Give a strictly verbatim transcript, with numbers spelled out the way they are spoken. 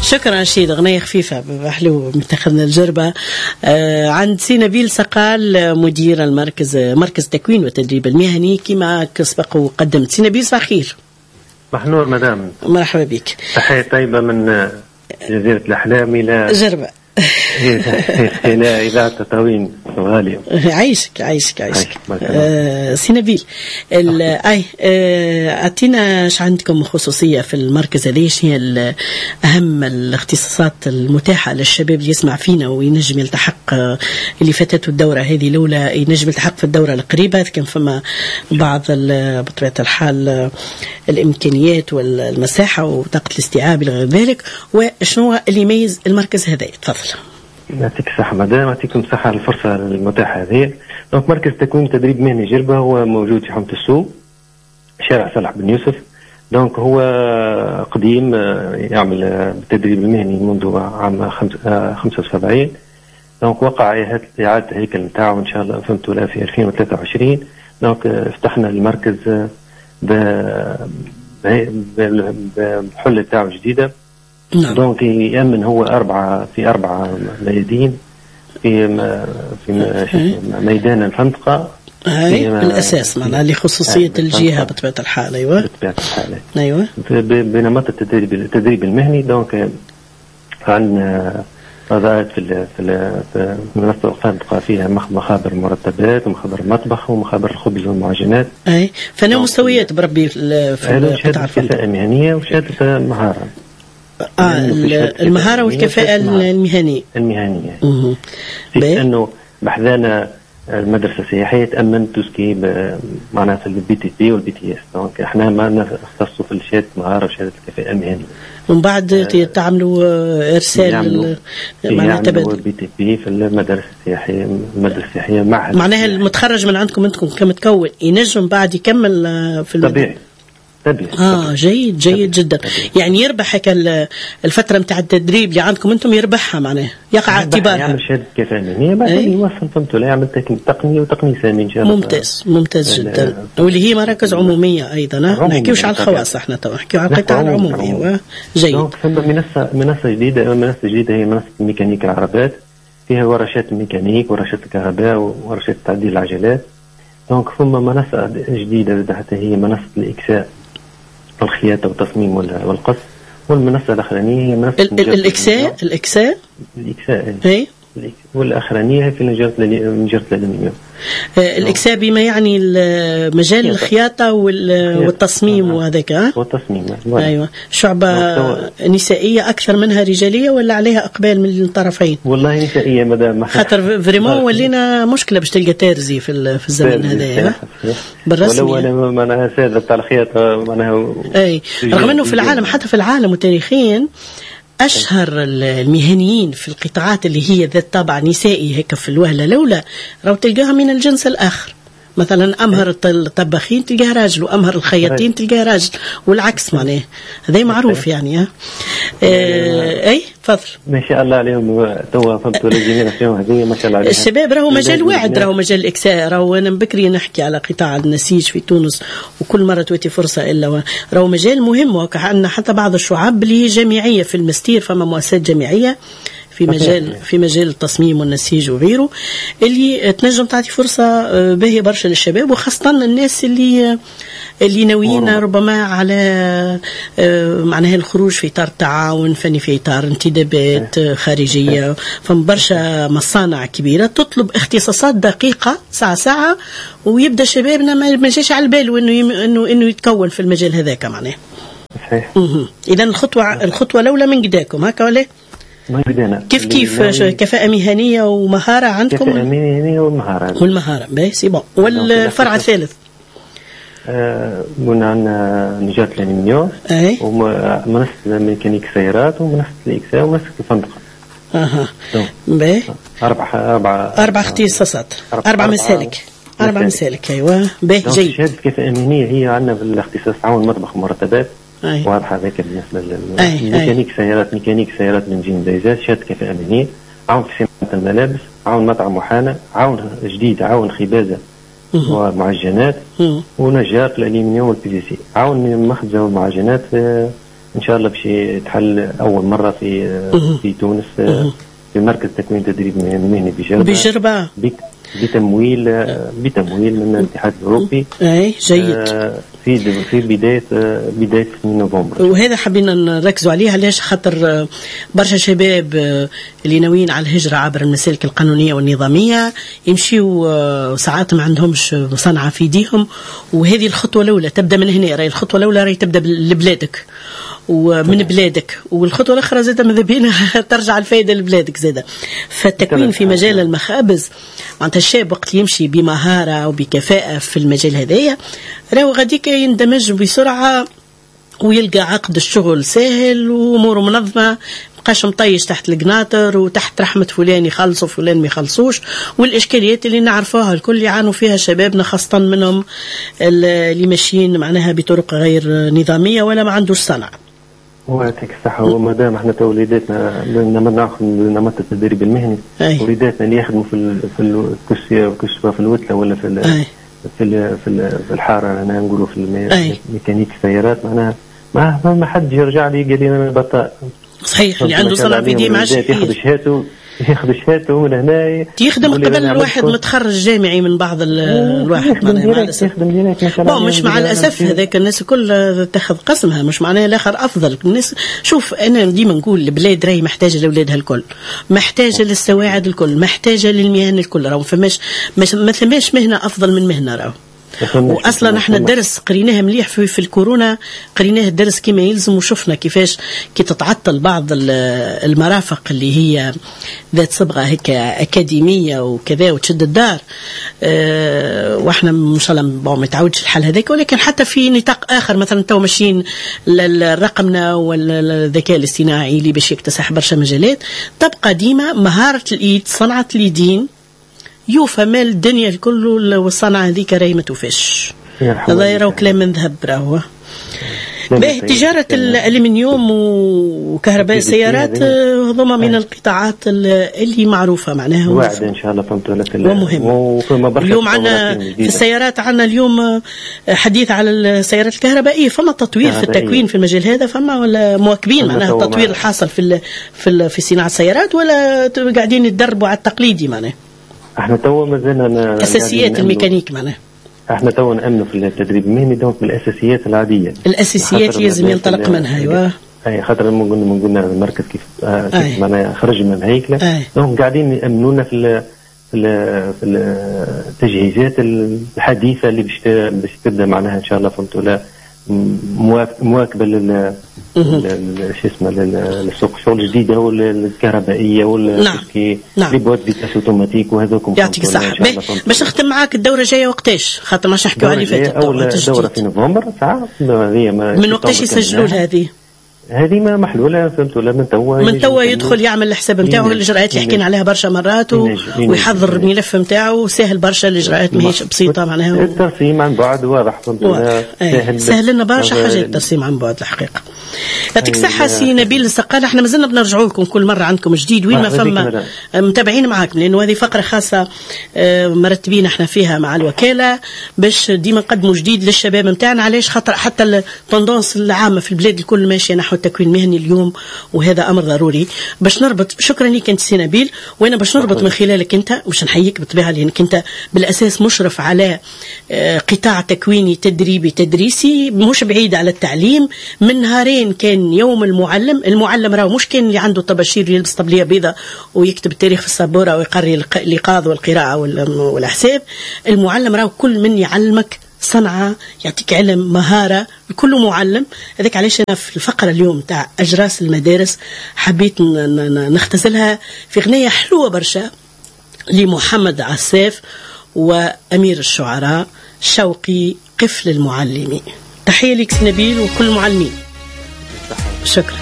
شكرا شيد، أغنية خفيفة بحلو متخذنا الجربة. آه عند سي نبيل سقال مدير المركز مركز تكوين والتدريب المهني كما سبق وقدمت. سي نبيل صباح الخير. محنور مدام، مرحبا بك. تحية طيبة من جزيرة الأحلام إلى جربة إلى إذاعة تطاوين الغالية. عايشك عايشك عايشك آه سي نبيل. أي أعطينا ايش عندكم خصوصية في المركز هذا؟ ايش هي أهم الاختصاصات المتاحة للشباب اللي يسمع فينا وينجم يلتحق اللي فاتته الدورة هذه، لولا ينجم يلتحق في الدورة القريبة؟ كان فما بعض بطبيعة الحال الإمكانيات والمساحة وطاقة الاستيعاب إلى غير ذلك، وشنو اللي يميز المركز هذا؟ تفضل. يعطيك الصحة مدام، يعطيكم الصحة على الفرصة المتاحة هذه. دونك مركز تكوين تدريب مهني جربة هو موجود في حومة السوق، شارع صلاح بن يوسف. دونك هو قديم، يعمل بالتدريب المهني منذ عام خمسة وسبعين. دونك وقع إعادة الهيكل نتاعو إن شاء الله فهمت ولا في ألفين وثلاثة وعشرين. دونك فتحنا المركز بحلة تاعو جديدة. نعم. دونك يأمن هو أربعة في أربعة ميادين في في ميدان الفندقة. هاي الأساس معناها لخصوصية الجهة بطبيعة الحال. أيوة بطبيعة الحال. أيوة بنمط التدريب التدريب المهني. دونك عندنا وظائف في في منصة الفندقة فيها مخابر مرتبات ومخابر مطبخ ومخابر الخبز والمعجنات. أي فأنا مستويات بربي في القطاع الفندقة. كفاءة مهنية وشهادة مهارة. آه المهارة والكفاءة المهنية المهنية لأنه بحذانا المدرسة السياحية تأمن توسكي معناها في البي تي بي والبي تي اس. دونك احنا ما نختصوا في شهادة مهارة وشهادة الكفاءة المهنية. ومن بعد آه تعملوا إرسال معناها تبادل بي تي بي في المدرسة السياحية. المدرسة السياحية معهد معناها المتخرج من عندكم أنتم كمتكون ينجم بعد يكمل في طبيعي. طبيعي. اه جيد جيد طبيعي. جدا طبيعي. يعني يربح هيك الفتره نتاع التدريب اللي عندكم انتم يربحها، معناه يقع اعتبارها. يعمل شهاده كفاءه مهنيه بعدين يوصل فهمتوا لا يعمل تقنيه وتقنيه ثانيه ان شاء الله. ممتاز ممتاز جدا. واللي هي مراكز عموميه ايضا. ما نحكيوش على الخواص احنا تو نحكيو على القطاع العمومي. جيد. دونك ثم منصه منصه جديده منصه جديده هي منصه ميكانيك العربات، فيها ورشات الميكانيك ورشات الكهرباء ورشات تعديل العجلات. دونك ثم منصه جديده حتى هي منصه الاكساء الخياطة والتصميم والقص. والمنصة الأخرانية هي منصة الإكساء الإكساء الإكساء إيه. والأخرانية في نجارة نجارة الألمنيوم. الإكساء بما يعني مجال الخياطة والتصميم وهذاك. ها والتصميم. أيوة. شعبة نسائية أكثر منها رجالية ولا عليها إقبال من الطرفين؟ والله نسائية مدام. خاطر فريمون ولينا مشكلة باش تلقى تارزي في في الزمن هذا بالرسمي. ولو أنا معناها سادة تاع الخياطة معناها. أي رغم إنه في العالم حتى في العالم وتاريخيا أشهر المهنيين في القطاعات اللي هي ذات طابع نسائي هيك في الوهلة لولا راو تلقاها من الجنس الآخر. مثلا أمهر الطباخين تلقاها راجل وأمهر الخياطين تلقاها راجل والعكس معناه. هذا معروف يعني. ها آه أي تفضل. ما شاء الله عليهم توا فهمتوا الجينيراسيون هذه ما شاء الله عليهم. الشباب راهو مجال واعد، راهو مجال الإكساء. راهو أنا بكري نحكي على قطاع النسيج في تونس وكل مرة توتي فرصة إلا راهو مجال مهم. وكأن حتى بعض الشعب اللي جامعية في المستير فما مؤسسات جامعية في مجال في مجال التصميم والنسيج وغيره اللي تنجم تعطي فرصة باهية برشا للشباب، وخاصة الناس اللي اللي ناويين ربما على معناها الخروج في إطار تعاون فني، في إطار انتدابات خارجية. فمبرشا مصانع كبيرة تطلب اختصاصات دقيقة ساعة ساعة، ويبدأ شبابنا ما جاش على البال إنه إنه إنه يتكون في المجال هذاك معناه. صحيح. إذا الخطوة الخطوة الأولى من قداكم هكا ولا؟ كيف كيف كفاءة مهنية ومهارة عندكم؟ كفاءة مهنية ومهارة. والمهارة باهي سي بون. والفرع الثالث؟ آه قلنا عندنا نجارة الألمنيوم ومنصة ميكانيك سيارات ومنصة الإكساء ومنصة الفندقة. اها باهي. أربع أربع أربع اختصاصات، أربع مسالك. أربع مسالك أيوة باهي جيد. شهادة كفاءة مهنية هي عندنا في الاختصاص عون مطبخ ومرتبات. واضحة ذاك بالنسبة للميكانيك سيارات. ميكانيك سيارات بنزين دايزات شهادة كفاءة مهنية. عون في صناعة الملابس، عون مطعم وحانة، عون جديد، عون خبازة ومعجنات، ونجار الألمنيوم والبي في سي، عون مخبزة ومعجنات ان شاء الله باش يتحل اول مره في في تونس في مركز تكوين تدريب مهني بجربه بجربه بتمويل بتمويل من الاتحاد الاوروبي. اي جيد. في في بدايه بدايه نوفمبر. وهذا حبينا نركزوا عليه. علاش؟ خاطر برشا شباب اللي ناويين على الهجره عبر المسالك القانونيه والنظاميه يمشيوا ساعات ما عندهمش صنعه في ايديهم، وهذه الخطوه الاولى تبدا من هنا. راهي الخطوه الاولى راهي تبدا لبلادك ومن بلادك، والخطوه الاخرى زاده ماذا بينا ترجع الفائده لبلادك زاده. فالتكوين في مجال المخابز معناتها الشاب وقت يمشي بمهاره وبكفاءه في المجال هذايا راهو غاديك يندمج بسرعه ويلقى عقد الشغل سهل واموره منظمه، مابقاش مطيش تحت القناطر وتحت رحمه فلان يخلصوا فلان ما يخلصوش، والاشكاليات اللي نعرفوها الكل يعانوا فيها شبابنا خاصه منهم اللي ماشيين معناها بطرق غير نظاميه ولا ما عندوش صنعه. ويعطيك الصحة. وما دام احنا وليداتنا لما ناخذ نمط التدريب المهني وليداتنا اللي يخدموا في في الكسوة كسوة في الوتلة ولا في ال في ال في الحارة، أنا نقولوا في الميكانيك السيارات، معناها ما ما حد يرجع لي قال لي أنا بطاء. صحيح، اللي عنده صنعة في يديه معاش ياخذ شهادته ياخذ شهادته من هنا يخدم قبل الواحد متخرج جامعي من بعض الواحد معناها مع الاسف. مش مع الاسف هذاك الناس الكل تاخذ قسمها، مش معناها الاخر افضل. الناس شوف انا ديما نقول البلاد راهي محتاجه لاولادها الكل، محتاجه للسواعد الكل، محتاجه للمهن الكل، راهو فماش ما ثماش مهنه افضل من مهنه. راهو واصلا احنا الدرس قريناه مليح في, في الكورونا، قريناه الدرس كما يلزم وشفنا كيفاش كي تتعطل بعض المرافق اللي هي ذات صبغه هيك اكاديميه وكذا وتشد الدار. اه واحنا ان شاء الله ما يتعودش الحال هذاك، ولكن حتى في نطاق اخر مثلا تو ماشيين الرقمنه والذكاء الاصطناعي اللي باش يكتسح برشا مجالات، تبقى ديما مهاره الايد صنعه اليدين يوفى مال الدنيا الكل، والصنعة هذيك راهي ما توفاش. هذا يراو كلام من ذهب راهو. باهي تجارة الألمنيوم وكهرباء السيارات هذوما من القطاعات اللي معروفة معناها واعد إن شاء الله فهمت لك. ومهم اليوم عنا في السيارات، عنا اليوم حديث على السيارات الكهربائية. فما تطوير في التكوين في المجال هذا؟ فما ولا مواكبين معناها التطوير الحاصل في في في صناعة السيارات، ولا قاعدين يتدربوا على التقليدي معناها؟ احنا تو مازلنا اساسيات الميكانيك معناها. احنا تو نامنوا في التدريب المهني دونك بالاساسيات العاديه. الاساسيات لازم ينطلق منها. ايوه اي خاطر من قلنا المركز كيف, آه كيف معناها خرج من الهيكله، دونك قاعدين يامنونا في في التجهيزات الحديثه اللي باش باش تبدا معناها ان شاء الله فهمت ولا مواكبه لل شو اسمه للسوق الشغل الجديده والكهربائيه والتركي نعم. لي بوت فيتاس اوتوماتيك وهذوكم. يعطيك الصحه. باش نختم معاك الدوره جايه وقتاش؟ خاطر ماش نحكيو على اللي فات. اول دوره في نوفمبر ساعه هذه من وقتاش يسجلوا هذه؟ هذه ما محلوله فهمت ولا من توا من توا يدخل يعمل الحساب نتاعو الاجراءات اللي حكينا عليها برشا مرات ويحضر الملف نتاعو سهل برشا. الاجراءات ماهيش بسيطه معناها. الترسيم عن بعد واضح فهمت ولا سهل, سهل لنا برشا حاجات الترسيم عن بعد الحقيقه. يعطيك الصحه سي نبيل السقال. احنا مازلنا بنرجعوا لكم كل مره عندكم جديد وين ما فما متابعين معاكم، لانه هذه فقره خاصه مرتبين احنا فيها مع الوكاله باش ديما نقدموا جديد للشباب نتاعنا. علاش؟ خاطر حتى التندونس العامه في البلاد الكل ماشيه نحو التكوين المهني اليوم، وهذا امر ضروري باش نربط. شكرا لك انت سي نبيل، وانا باش نربط من خلالك انت باش نحييك بالطبيعه لانك انت بالاساس مشرف على قطاع تكويني تدريبي تدريسي مش بعيد على التعليم. من نهارين كان يوم المعلم. المعلم راهو مش كان اللي عنده طباشير يلبس طبليه بيضاء ويكتب التاريخ في السبوره ويقري الايقاظ والقراءه والحساب. المعلم راهو كل من يعلمك صنعة، يعطيك علم مهارة، كله معلم. هذاك علاش أنا في الفقرة اليوم تاع أجراس المدارس حبيت نختزلها في غنية حلوة برشا لمحمد عساف وأمير الشعراء شوقي قفل المعلمين. تحية لك نبيل وكل المعلمين. شكرا.